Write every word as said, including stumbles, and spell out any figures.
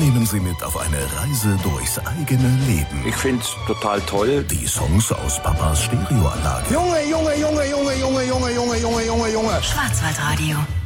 nehmen sie mit auf eine Reise durchs eigene Leben. Ich find's total toll. Die Songs aus Papas Stereoanlage. Junge, Junge, Junge, Junge, Junge, Junge, Junge, Junge, Junge, Junge. Schwarzwaldradio.